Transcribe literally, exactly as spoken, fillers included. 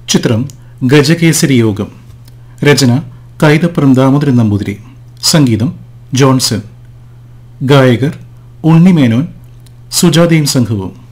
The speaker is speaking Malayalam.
ചിത്രം ഗജകേസരി യോഗം. രചന കൈതപ്രം ദാമോദരൻ നമ്പൂതിരി. സംഗീതം ജോൺസൺ. ഗായകർ ഉണ്ണിമേനോൻ, സുജാതയും സംഘവും.